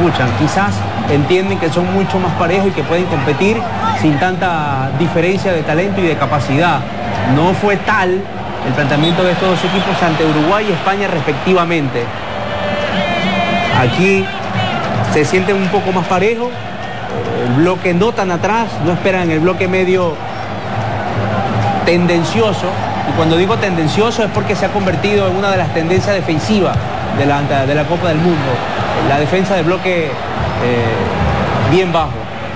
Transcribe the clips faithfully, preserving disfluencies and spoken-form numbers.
escuchan. Quizás entienden que son mucho más parejos y que pueden competir sin tanta diferencia de talento y de capacidad. No fue tal el planteamiento de estos dos equipos ante Uruguay y España respectivamente. Aquí se sienten un poco más parejos, el bloque no tan atrás, no esperan el bloque medio tendencioso, y cuando digo tendencioso es porque se ha convertido en una de las tendencias defensivas de la, de la Copa del Mundo, la defensa de bloque eh, bien bajo.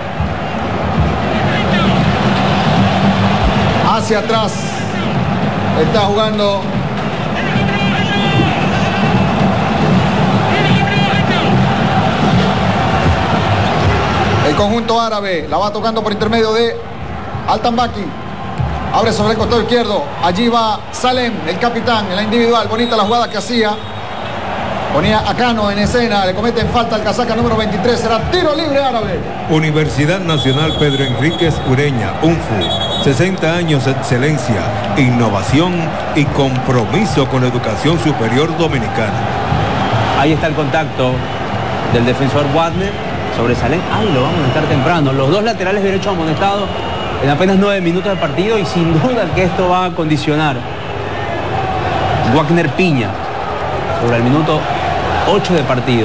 Hacia atrás está jugando el conjunto árabe. La va tocando por intermedio de Al-Tambaki. Abre sobre el costado izquierdo. Allí va Salem, el capitán, en la individual. Bonita la jugada que hacía. Ponía a Cano en escena. Le cometen falta al casaca número veintitrés. Será tiro libre árabe. Universidad Nacional Pedro Enríquez Ureña, U N F U. sesenta años de excelencia, innovación y compromiso con la educación superior dominicana. Ahí está el contacto del defensor Wagner sobre Salem. Ahí lo vamos a estar temprano. Los dos laterales derechos amonestados en apenas nueve minutos de partido, y sin duda que esto va a condicionar. Wagner Piña sobre el minuto ocho de partido.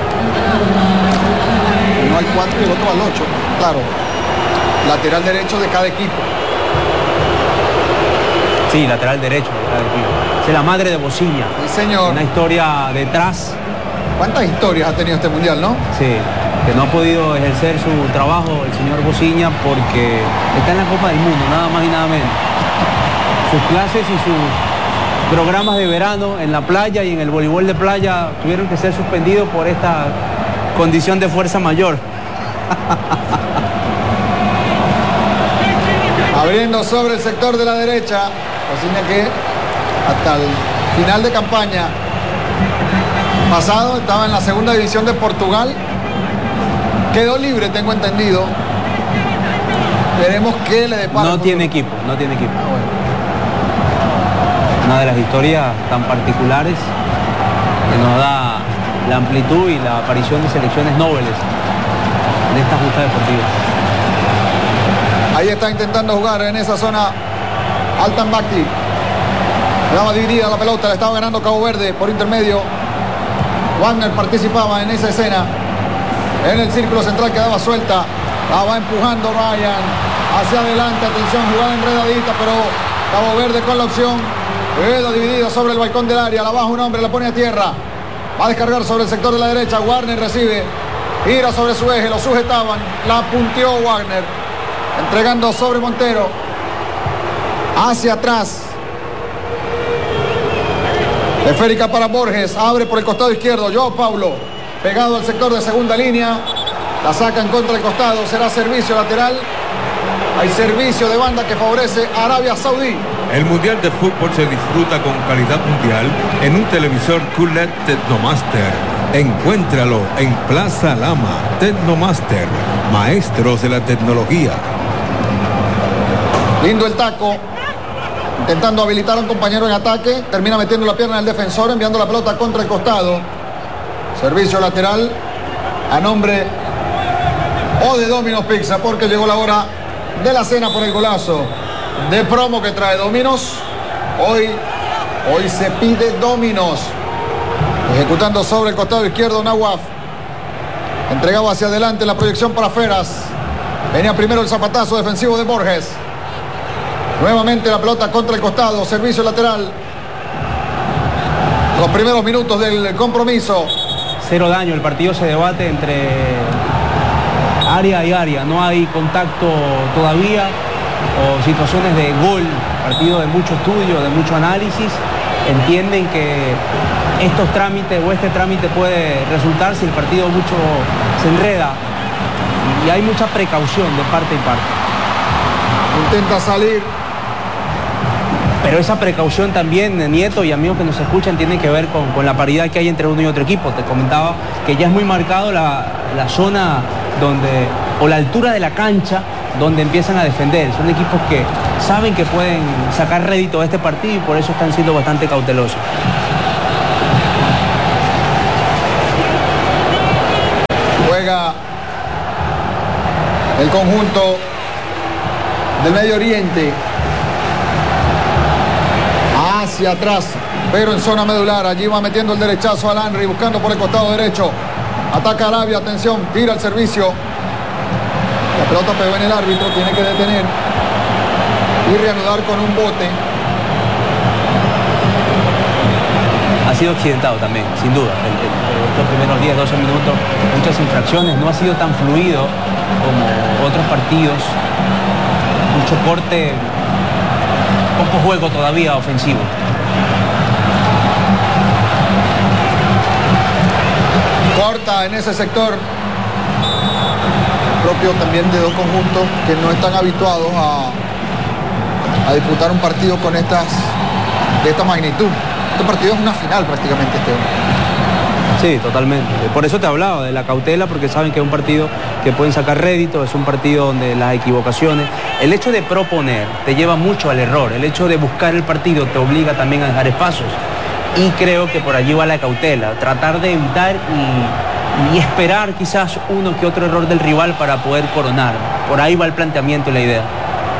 Uno al cuatro y el otro al ocho. Claro, lateral derecho de cada equipo. Sí, lateral derecho de cada equipo. Es la madre de Bociña. Sí, señor. Una historia detrás. ¿Cuántas historias ha tenido este mundial, no? Sí, que no ha podido ejercer su trabajo el señor Bociña porque está en la Copa del Mundo, nada más y nada menos. Sus clases y sus programas de verano en la playa y en el voleibol de playa tuvieron que ser suspendidos por esta condición de fuerza mayor. Abriendo sobre el sector de la derecha. Bociña que hasta el final de campaña pasado estaba en la segunda división de Portugal. Quedó libre, tengo entendido. Veremos qué le depara. No tiene equipo, no tiene equipo. Ah, bueno. Una de las historias tan particulares que nos da la amplitud y la aparición de selecciones nobles en esta justa deportiva. Ahí está intentando jugar en esa zona Al-Tambaki. Daba dividida la pelota, le estaba ganando Cabo Verde por intermedio. Wagner participaba en esa escena. En el círculo central quedaba suelta. La va empujando Ryan hacia adelante. Atención, jugada enredadita, pero Cabo Verde con la opción. Queda dividida sobre el balcón del área. La baja un hombre, la pone a tierra. Va a descargar sobre el sector de la derecha. Wagner recibe. Gira sobre su eje, lo sujetaban. La punteó Wagner. Entregando sobre Montero. Hacia atrás. Esférica para Borges. Abre por el costado izquierdo. Joao Paulo. Pegado al sector de segunda línea. La saca en contra del costado. Será servicio lateral. Hay servicio de banda que favorece a Arabia Saudí. El Mundial de Fútbol se disfruta con calidad mundial en un televisor Q L E D Tecnomaster. Encuéntralo en Plaza Lama. Tecnomaster. Maestros de la tecnología. Lindo el taco. Intentando habilitar a un compañero en ataque. Termina metiendo la pierna del defensor, enviando la pelota contra el costado. Servicio lateral a nombre o de Domino's Pizza, porque llegó la hora de la cena por el golazo de promo que trae Domino's. Hoy, hoy se pide Domino's. Ejecutando sobre el costado izquierdo Nawaf. Entregado hacia adelante en la proyección para Feras. Venía primero el zapatazo defensivo de Borges. Nuevamente la pelota contra el costado. Servicio lateral. Los primeros minutos del compromiso. Cero daño, el partido se debate entre área y área. No hay contacto todavía o situaciones de gol. Partido de mucho estudio, de mucho análisis. Entienden que estos trámites o este trámite puede resultar si el partido mucho se enreda. Y hay mucha precaución de parte y parte. Intenta salir. Pero esa precaución también, Nieto y amigos que nos escuchan, tiene que ver con, con la paridad que hay entre uno y otro equipo. Te comentaba que ya es muy marcado la, la zona donde, o la altura de la cancha donde empiezan a defender. Son equipos que saben que pueden sacar rédito de este partido y por eso están siendo bastante cautelosos. Juega el conjunto del Medio Oriente hacia atrás, pero en zona medular. Allí va metiendo el derechazo a Landry, buscando por el costado derecho. Ataca Arabia, atención, tira el servicio. La pelota pegó en el árbitro, tiene que detener y reanudar con un bote. Ha sido accidentado también, sin duda. El, el, los primeros diez, doce minutos, muchas infracciones. No ha sido tan fluido como otros partidos. Mucho corte, poco juego todavía ofensivo. Corta en ese sector. Propio también de dos conjuntos que no están habituados a, a disputar un partido con estas, de esta magnitud. Este partido es una final prácticamente, este. Sí, totalmente. Por eso te hablaba de la cautela, porque saben que es un partido que pueden sacar rédito, es un partido donde las equivocaciones, el hecho de proponer te lleva mucho al error, el hecho de buscar el partido te obliga también a dejar espacios. Y creo que por allí va la cautela, tratar de evitar y, y esperar quizás uno que otro error del rival para poder coronar. Por ahí va el planteamiento y la idea.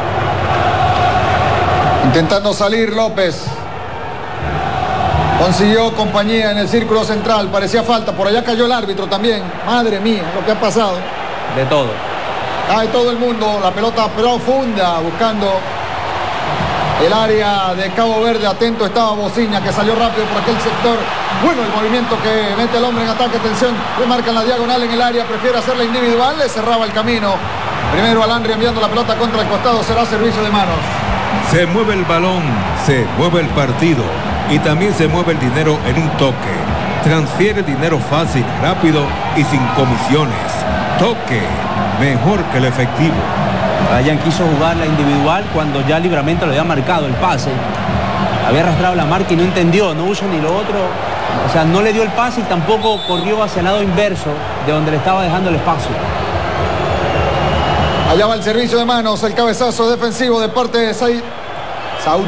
Intentando salir López. Consiguió compañía en el círculo central, parecía falta, por allá cayó el árbitro también. Madre mía, lo que ha pasado. De todo. Cae todo el mundo, la pelota profunda, buscando el área de Cabo Verde. Atento estaba Bociña, que salió rápido por aquel sector. Bueno, el movimiento que mete el hombre en ataque, atención, remarca en la diagonal en el área, prefiere hacerla individual, le cerraba el camino. Primero a Landry enviando la pelota contra el costado, será servicio de manos. Se mueve el balón, se mueve el partido. Y también se mueve el dinero en un toque. Transfiere dinero fácil, rápido y sin comisiones. Toque, mejor que el efectivo. Ryan quiso jugar la individual cuando ya Libramento le había marcado el pase. Había arrastrado la marca y no entendió, no usa ni lo otro. O sea, no le dio el pase y tampoco corrió hacia el lado inverso de donde le estaba dejando el espacio. Allá va el servicio de manos, el cabezazo defensivo de parte de Said. Saúl.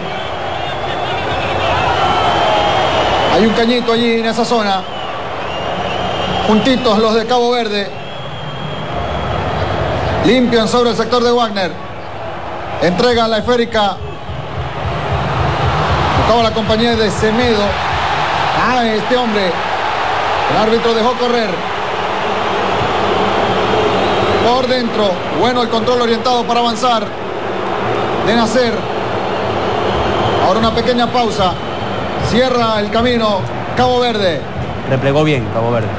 Hay un cañito allí en esa zona. Juntitos los de Cabo Verde. Limpian sobre el sector de Wagner. Entregan la esférica. Buscaba la compañía de Semedo. Ah, este hombre. El árbitro dejó correr. Por dentro. Bueno el control orientado para avanzar. De Nacer. Ahora una pequeña pausa. Cierra el camino Cabo Verde. Replegó bien Cabo Verde.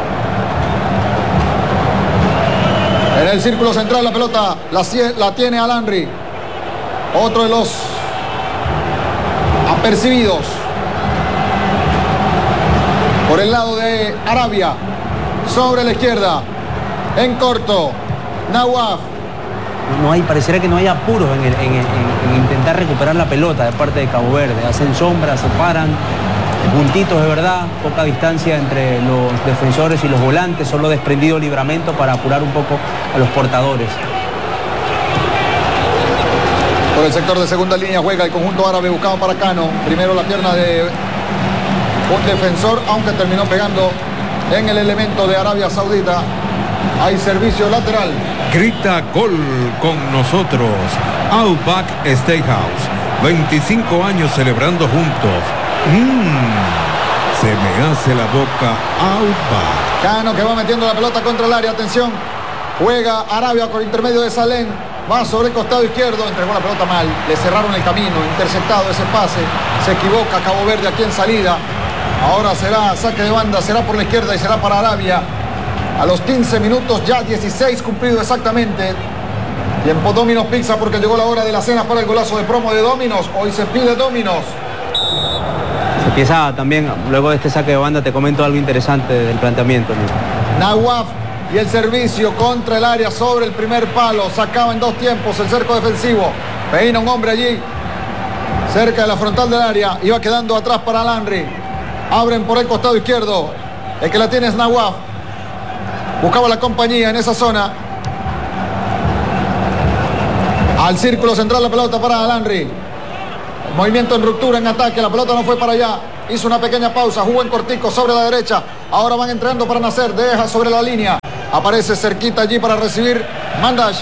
En el círculo central la pelota la, la tiene a Landry. Otro de los apercibidos. Por el lado de Arabia. Sobre la izquierda. En corto. Nawaf. No hay, pareciera que no hay apuros en, el, en, en, en intentar recuperar la pelota de parte de Cabo Verde. Hacen sombras, se paran, juntitos de verdad, poca distancia entre los defensores y los volantes, solo desprendido Libramento para apurar un poco a los portadores. Por el sector de segunda línea juega el conjunto árabe, buscado para Cano. Primero la pierna de un defensor, aunque terminó pegando en el elemento de Arabia Saudita. Hay servicio lateral. Grita gol con nosotros. Outback Steakhouse. veinticinco años celebrando juntos. Mmm, se me hace la boca Outback. Cano que va metiendo la pelota contra el área. Atención. Juega Arabia por intermedio de Salén. Va sobre el costado izquierdo. Entregó la pelota mal. Le cerraron el camino. Interceptado ese pase. Se equivoca Cabo Verde aquí en salida. Ahora será saque de banda. Será por la izquierda y será para Arabia. A los quince minutos ya dieciséis cumplido exactamente. Tiempo Domino's Pizza porque llegó la hora de la cena para el golazo de promo de Domino's. Hoy se pide Domino's. Se empieza también, luego de este saque de banda te comento algo interesante del planteamiento. Nawaf y el servicio contra el área sobre el primer palo. Sacaba en dos tiempos el cerco defensivo. Peina un hombre allí cerca de la frontal del área. Iba quedando atrás para Landry. Abren por el costado izquierdo. El que la tiene es Nawaf. Buscaba la compañía en esa zona. Al círculo central la pelota para Landry. El movimiento en ruptura, en ataque. La pelota no fue para allá. Hizo una pequeña pausa. Jugó en cortico sobre la derecha. Ahora van entrando para Nacer. Deja sobre la línea. Aparece cerquita allí para recibir Mandash.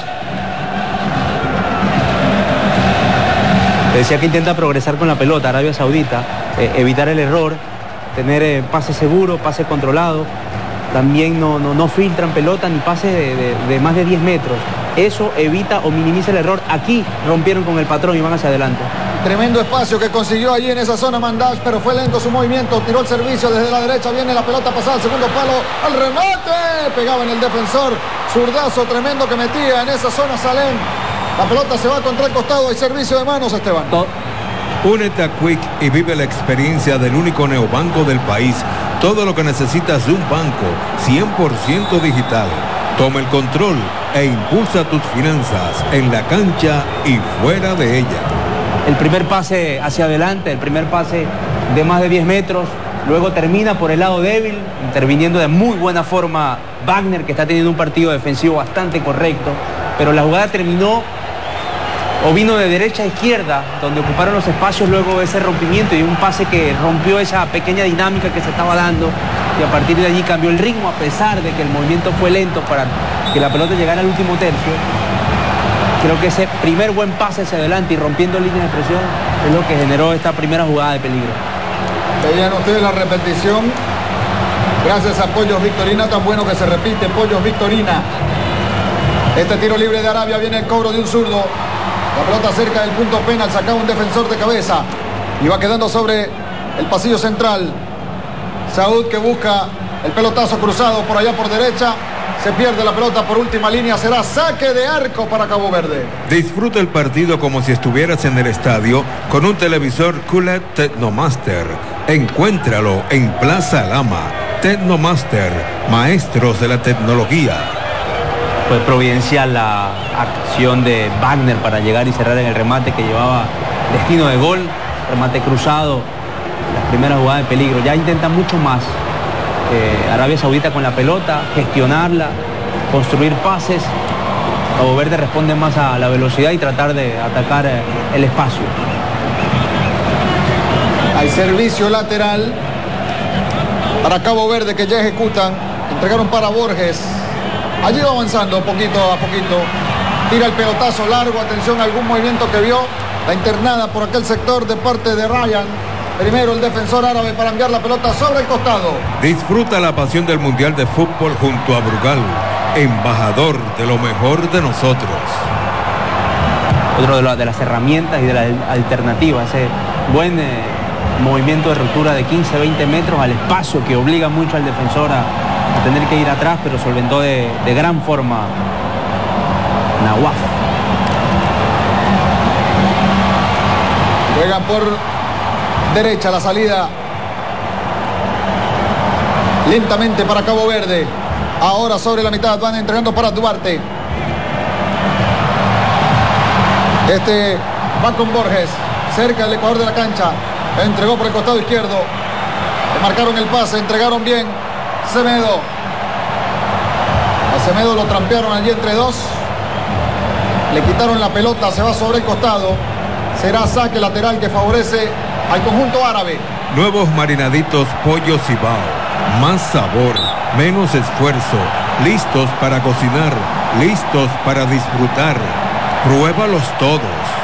Decía que intenta progresar con la pelota Arabia Saudita, eh, evitar el error, tener eh, pase seguro, pase controlado. También no, no, no filtran pelota ni pases de, de, de más de diez metros. Eso evita o minimiza el error. Aquí rompieron con el patrón y van hacia adelante. Tremendo espacio que consiguió allí en esa zona Mandash, pero fue lento su movimiento. Tiró el servicio desde la derecha, viene la pelota pasada al segundo palo, al remate. Pegaba en el defensor. Zurdazo tremendo que metía en esa zona Salem. La pelota se va contra el costado. Hay servicio de manos, Esteban. Todo. Únete a Quick y vive la experiencia del único neobanco del país. Todo lo que necesitas de un banco cien por ciento digital. Toma el control e impulsa tus finanzas en la cancha y fuera de ella. El primer pase hacia adelante, el primer pase de más de diez metros, luego termina por el lado débil, interviniendo de muy buena forma Wagner, que está teniendo un partido defensivo bastante correcto, pero la jugada terminó o vino de derecha a izquierda, donde ocuparon los espacios luego de ese rompimiento y un pase que rompió esa pequeña dinámica que se estaba dando, y a partir de allí cambió el ritmo, a pesar de que el movimiento fue lento para que la pelota llegara al último tercio. Creo que ese primer buen pase hacia adelante y rompiendo líneas de presión es lo que generó esta primera jugada de peligro. Veían ustedes la repetición. Gracias a Pollos Victorina, tan bueno que se repite, Pollos Victorina. Este tiro libre de Arabia, viene el cobro de un zurdo. La pelota cerca del punto penal, sacaba un defensor de cabeza. Y va quedando sobre el pasillo central. Saúd que busca el pelotazo cruzado por allá por derecha. Se pierde la pelota por última línea. Será saque de arco para Cabo Verde. Disfruta el partido como si estuvieras en el estadio con un televisor Q L E D Technomaster. Encuéntralo en Plaza Lama. Technomaster, maestros de la tecnología. Fue providencial la acción de Wagner para llegar y cerrar en el remate que llevaba destino de gol. Remate cruzado, las primeras jugadas de peligro. Ya intenta mucho más eh, Arabia Saudita con la pelota, gestionarla, construir pases. Cabo Verde responde más a la velocidad y tratar de atacar eh, el espacio. Hay servicio lateral para Cabo Verde que ya ejecutan. Entregaron para Borges. Allí va avanzando poquito a poquito. Tira el pelotazo largo. Atención a algún movimiento que vio. La internada por aquel sector de parte de Ryan. Primero el defensor árabe para enviar la pelota sobre el costado. Disfruta la pasión del Mundial de Fútbol junto a Brugal, embajador de lo mejor de nosotros. Otro de, la, de las herramientas y de la alternativa. Ese buen eh, movimiento de ruptura de quince a veinte metros al espacio que obliga mucho al defensor a... a tener que ir atrás, pero solventó de, de gran forma Nawaf. Juegan por derecha la salida. Lentamente para Cabo Verde. Ahora sobre la mitad van entregando para Duarte. Este va con Borges. Cerca del ecuador de la cancha. Entregó por el costado izquierdo. Le marcaron el pase, entregaron bien. Semedo. A Semedo lo trampearon allí entre dos. Le quitaron la pelota, se va sobre el costado. Será saque lateral que favorece al conjunto árabe. Nuevos marinaditos Pollo Cibao. Más sabor, menos esfuerzo. Listos para cocinar, listos para disfrutar. Pruébalos todos.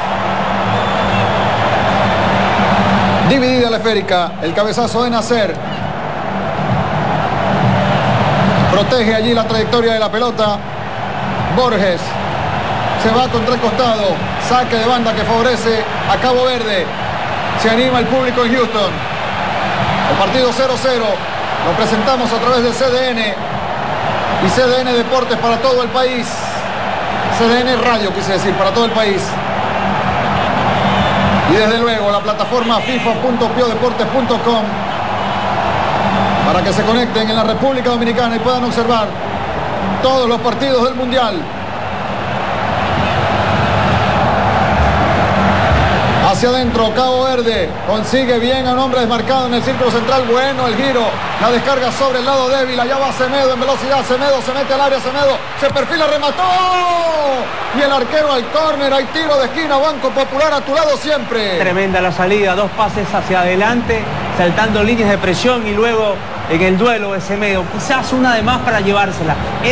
Dividida la esférica, el cabezazo de Nacer. Protege allí la trayectoria de la pelota. Borges se va contra el costado. Saque de banda que favorece a Cabo Verde. Se anima el público en Houston. El partido cero cero. Lo presentamos a través de C D N y C D N Deportes para todo el país. C D N Radio, quise decir, para todo el país. Y desde luego la plataforma fifa punto piodeportes punto com para que se conecten en la República Dominicana y puedan observar todos los partidos del Mundial. Hacia adentro, Cabo Verde consigue bien a un hombre desmarcado en el círculo central. Bueno, el giro, la descarga sobre el lado débil. Allá va Semedo en velocidad. Semedo se mete al área. Semedo se perfila, remató. Y el arquero al córner. Hay tiro de esquina. Banco Popular a tu lado siempre. Tremenda la salida. Dos pases hacia adelante, saltando líneas de presión y luego en el duelo de Semedo. Quizás una de más para llevársela.